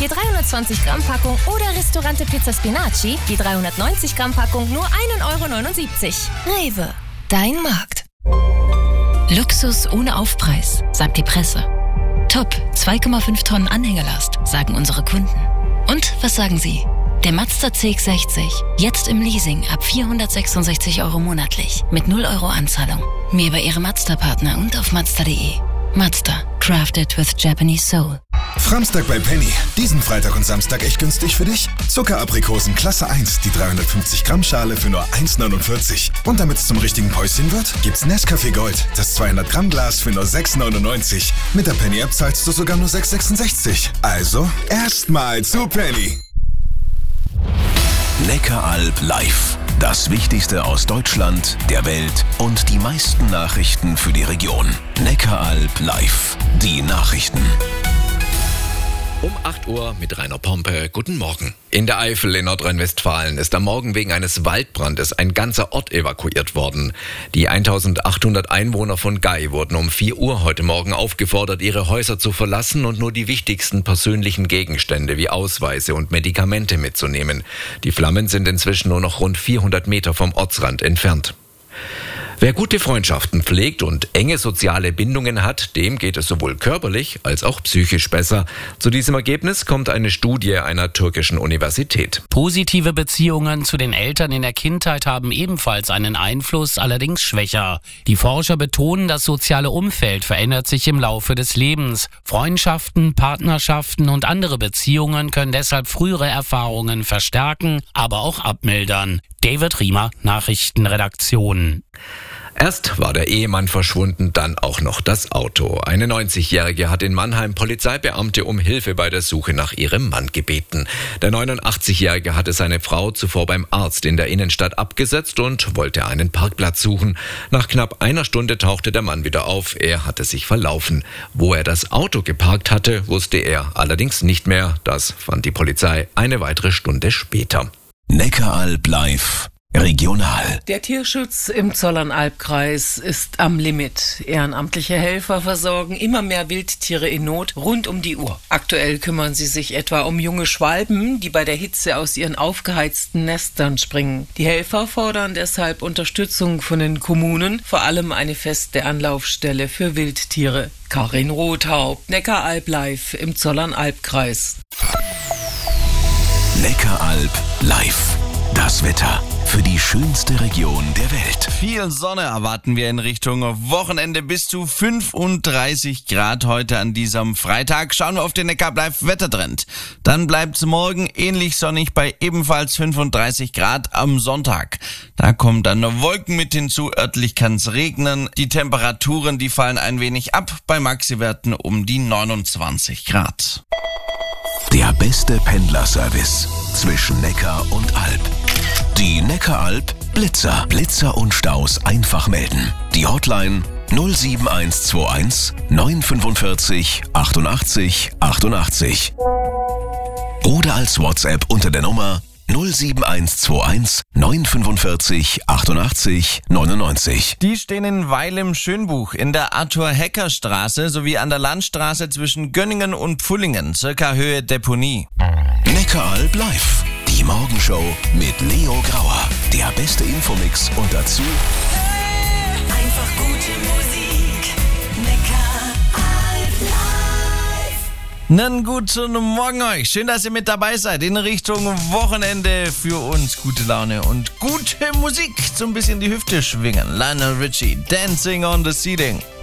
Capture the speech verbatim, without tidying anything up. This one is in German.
die dreihundertzwanzig Gramm Packung oder Ristorante Pizza Spinaci, die dreihundertneunzig Gramm Packung nur ein Euro neunundsiebzig. Rewe, dein Markt. Luxus ohne Aufpreis, sagt die Presse. Top, zwei Komma fünf Tonnen Anhängelast, sagen unsere Kunden. Und was sagen Sie? Der Mazda C X sechzig, jetzt im Leasing ab vierhundertsechsundsechzig Euro monatlich, mit null Euro Anzahlung. Mehr bei Ihrem Mazda-Partner und auf Mazda punkt de. Mazda, crafted with Japanese soul. Framstag bei Penny. Diesen Freitag und Samstag echt günstig für dich. Zuckeraprikosen Klasse eins, die dreihundertfünfzig Gramm Schale für nur eins neunundvierzig. Und damit es zum richtigen Päuschen wird, gibt's Nescafé Gold, das zweihundert Gramm Glas für nur sechs neunundneunzig. Mit der Penny-App zahlst du sogar nur sechs sechsundsechzig. Also, erstmal zu Penny. Neckaralb live. Das Wichtigste aus Deutschland, der Welt und die meisten Nachrichten für die Region. Neckaralb live. Die Nachrichten. Um acht Uhr mit Rainer Pompe. Guten Morgen. In der Eifel in Nordrhein-Westfalen ist am Morgen wegen eines Waldbrandes ein ganzer Ort evakuiert worden. Die eintausendachthundert Einwohner von Gay wurden um vier Uhr heute Morgen aufgefordert, ihre Häuser zu verlassen und nur die wichtigsten persönlichen Gegenstände wie Ausweise und Medikamente mitzunehmen. Die Flammen sind inzwischen nur noch rund vierhundert Meter vom Ortsrand entfernt. Wer gute Freundschaften pflegt und enge soziale Bindungen hat, dem geht es sowohl körperlich als auch psychisch besser. Zu diesem Ergebnis kommt eine Studie einer türkischen Universität. Positive Beziehungen zu den Eltern in der Kindheit haben ebenfalls einen Einfluss, allerdings schwächer. Die Forscher betonen, das soziale Umfeld verändert sich im Laufe des Lebens. Freundschaften, Partnerschaften und andere Beziehungen können deshalb frühere Erfahrungen verstärken, aber auch abmildern. David Riemer, Nachrichtenredaktion. Erst war der Ehemann verschwunden, dann auch noch das Auto. Eine neunzigjährige hat in Mannheim Polizeibeamte um Hilfe bei der Suche nach ihrem Mann gebeten. Der neunundachtzigjährige hatte seine Frau zuvor beim Arzt in der Innenstadt abgesetzt und wollte einen Parkplatz suchen. Nach knapp einer Stunde tauchte der Mann wieder auf. Er hatte sich verlaufen. Wo er das Auto geparkt hatte, wusste er allerdings nicht mehr. Das fand die Polizei eine weitere Stunde später. Neckaralb live. Regional. Der Tierschutz im Zollernalbkreis ist am Limit. Ehrenamtliche Helfer versorgen immer mehr Wildtiere in Not rund um die Uhr. Aktuell kümmern sie sich etwa um junge Schwalben, die bei der Hitze aus ihren aufgeheizten Nestern springen. Die Helfer fordern deshalb Unterstützung von den Kommunen, vor allem eine feste Anlaufstelle für Wildtiere. Karin Rothaupt, Neckaralb live im Zollernalbkreis. Neckaralb live. Das Wetter für die schönste Region der Welt. Viel Sonne erwarten wir in Richtung Wochenende, bis zu fünfunddreißig Grad heute an diesem Freitag. Schauen wir auf den Neckaralb live Wettertrend. Dann bleibt es morgen ähnlich sonnig bei ebenfalls fünfunddreißig Grad am Sonntag. Da kommen dann Wolken mit hinzu, örtlich kann es regnen. Die Temperaturen, die fallen ein wenig ab, bei Maxiwerten um die neunundzwanzig Grad. Der beste Pendlerservice zwischen Neckar und Alb. Die Neckaralb Blitzer. Blitzer und Staus einfach melden. Die Hotline null sieben eins zwei eins neun fünfundvierzig achtundachtzig achtundachtzig. Oder als WhatsApp unter der Nummer null sieben eins zwei eins neun fünfundvierzig achtundachtzig neunundneunzig. Die stehen in Weil im Schönbuch in der Arthur-Hecker-Straße sowie an der Landstraße zwischen Gönningen und Pfullingen, circa Höhe Deponie. Neckaralb live. Die Morgenshow mit Leo Grauer. Der beste Infomix und dazu einfach gute Musik. Neckaralb live. Nen guten Morgen euch. Schön, dass ihr mit dabei seid. In Richtung Wochenende für uns gute Laune und gute Musik. So ein bisschen die Hüfte schwingen. Lionel Richie, Dancing on the Ceiling.